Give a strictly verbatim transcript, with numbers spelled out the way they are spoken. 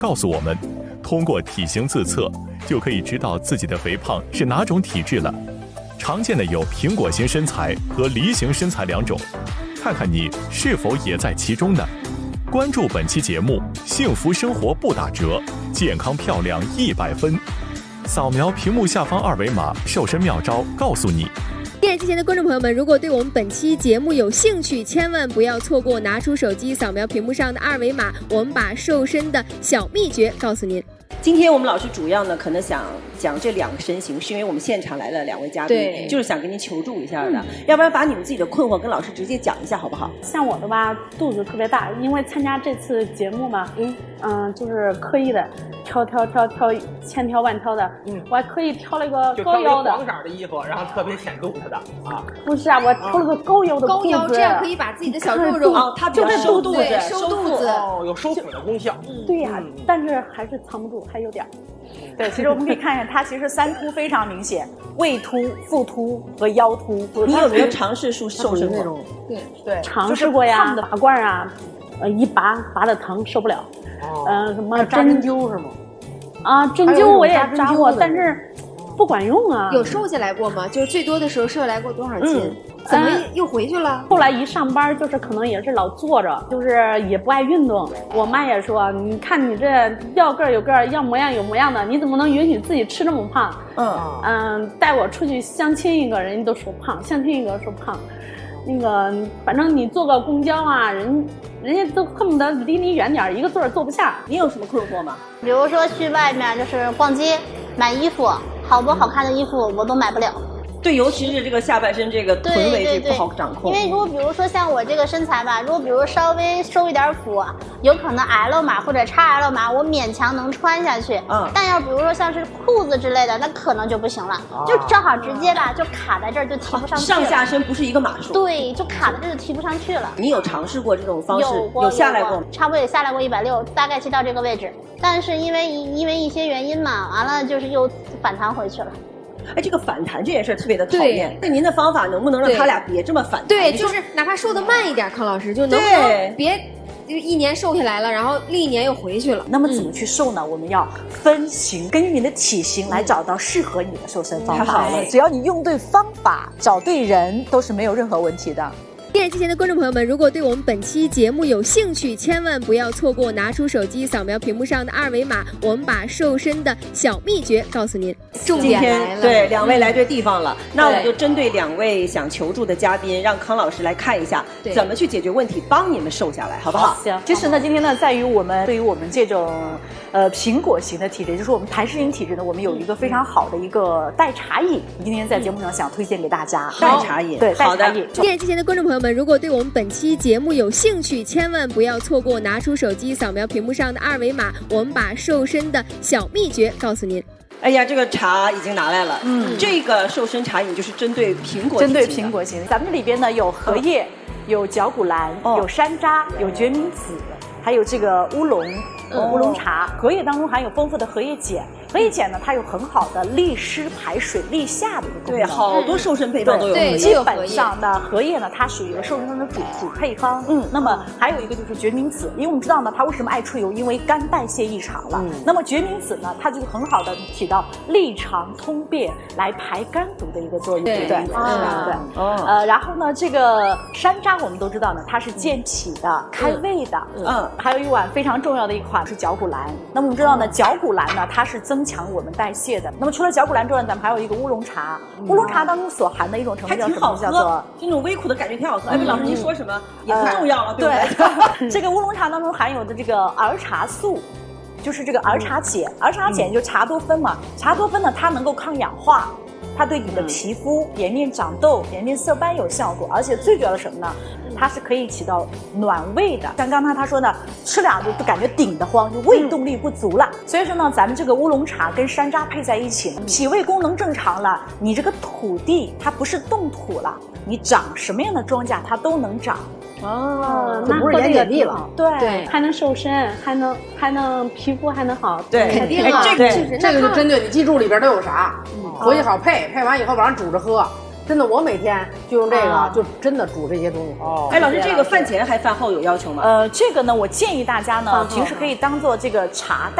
告诉我们，通过体型自测就可以知道自己的肥胖是哪种体质了。常见的有苹果型身材和梨形身材两种，看看你是否也在其中呢？关注本期节目，幸福生活不打折，健康漂亮一百分。扫描屏幕下方二维码，瘦身妙招告诉你。 电视机前的观众朋友们，如果对我们本期节目有兴趣，千万不要错过，拿出手机扫描屏幕上的二维码，我们把瘦身的小秘诀告诉您。 今天我们老师主要呢，可能想讲这两个身形，是因为我们现场来了两位嘉宾，就是想跟您求助一下的。嗯、要不然把你们自己的困惑跟老师直接讲一下，好不好？ 像我的吧，肚子特别大，因为参加这次节目嘛，嗯嗯、呃，就是刻意的挑挑挑挑，千挑万挑的，嗯，我还刻意挑了一个高腰的黄色的衣服，然后特别显肚子的啊。 不是啊，我挑了个高腰的高腰，这样可以把自己的小肉肉哦，它就在收肚子， 收肚子哦，有收腹的功效。 嗯、对呀、啊嗯，但是还是藏不住，还有点。 对，其实我们可以看一下，它其实三凸非常明显，胃凸、腹凸和腰凸。 你有没有尝试瘦瘦身那种？ 对对， 尝试过呀，拔罐啊，呃，一拔拔的疼，受不了。哦，呃，什么针灸是吗？ 啊，针灸我也扎过，但是不管用啊。 有瘦下来过吗？就是最多的时候瘦下来过多少斤？嗯怎么又回去了？ 后来一上班就是可能也是老坐着，就是也不爱运动。我妈也说，你看你这要个儿有个儿，要模样有模样的，你怎么能允许自己吃这么胖？嗯嗯，带我出去相亲一个人家都说胖，相亲一个说胖。那个反正你坐个公交啊，人人家都恨不得离你远点，一个座儿坐不下。 你有什么困惑吗？ 比如说去外面就是逛街买衣服，好多好看的衣服我都买不了。 对，尤其是这个下半身这个臀围这不好掌控。 因为如果比如说像我这个身材吧，如果比如稍微收一点腹，有可能 L 码或者 X L 码，我勉强能穿下去。嗯。但要比如说像是裤子之类的，那可能就不行了，啊、就正好直接吧，就卡在这儿就提不上去了。 上下身不是一个码数。 对，就卡在这儿就提不上去了。 你有尝试过这种方式？ 有过， 有下来过吗？ 差不多也下来过一百六，大概去到这个位置，但是因为因为一些原因嘛，完了就是又反弹回去了。 哎，这个反弹这件事特别的讨厌。那您的方法能不能让他俩别这么反弹？ 对，就是哪怕瘦得慢一点，康老师就能不能别就一年瘦下来了，然后另一年又回去了。 那么怎么去瘦呢？嗯、我们要分型，根据你的体型来找到适合你的瘦身方法。太好了，只要你用对方法，找对人，都是没有任何问题的。 电视机前的观众朋友们，如果对我们本期节目有兴趣，千万不要错过，拿出手机扫描屏幕上的二维码，我们把瘦身的小秘诀告诉您。 重点来了，对，两位来对地方了。嗯、那我们就针对两位想求助的嘉宾，让康老师来看一下怎么去解决问题，帮你们瘦下来，好不好？ 行。其实呢，今天呢，在于我们对于我们这种呃苹果型的体质，就是我们台式型体质呢，我们有一个非常好的一个代茶饮，今天在节目上想推荐给大家。 代茶饮， 对，代茶饮。 电视机前的观众朋友们，如果对我们本期节目有兴趣，千万不要错过，拿出手机扫描屏幕上的二维码，我们把瘦身的小秘诀告诉您。 哎呀，这个茶已经拿来了。嗯，这个瘦身茶饮就是针对苹果， 针对苹果型。咱们这里边呢有荷叶，嗯、有绞股蓝，哦、有山楂，有决明子，还有这个乌龙。嗯、乌龙茶，荷叶当中含有丰富的荷叶碱，荷叶碱呢，它有很好的利湿排水、利下的一个功能。 对，好多瘦身配方都有荷叶。 基本上呢，荷叶呢，它属于瘦身中的主主配方。嗯，那么还有一个就是决明子，因为我们知道呢，它为什么爱出油？因为肝代谢异常了。嗯、那么决明子呢，它就很好的起到利肠通便、来排肝毒的一个作用。对对对对。哦。呃，然后呢，这个山楂我们都知道呢，它是健脾的、开胃的。嗯。还有一碗非常重要的一款。是绞股蓝，那么我们知道呢，绞股蓝呢，它是增强我们代谢的。那么除了绞股蓝之外，咱们还有一个乌龙茶，嗯、乌龙茶当中所含的一种成分叫什么？叫做这种微苦的感觉挺好喝。哎，老师您说什么也不重要了，对不对？这个乌龙茶当中含有的这个儿茶素，就是这个儿茶碱，儿茶碱就茶多酚嘛，茶多酚呢，它能够抗氧化。它对你的皮肤、颜面长痘、颜面色斑有效果，而且最主要的什么呢？它是可以起到暖胃的。像刚才他说呢，吃两就感觉顶得慌，就胃动力不足了。所以说呢，咱们这个乌龙茶跟山楂配在一起，脾胃功能正常了，你这个土地它不是冻土了，你长什么样的庄稼它都能长。 哦， 就不是盐碱地了， 对对，还能瘦身，还能还能皮肤还能好， 对， 肯定啊， 这个这个就针对你记住里边都有啥，回去好配，配完以后晚上煮着喝。 真的，我每天就用这个，啊、就真的煮这些东西。 哦，哎，老师，这个饭前还饭后有要求吗？ 呃，这个呢，我建议大家呢，平时可以当做这个茶代。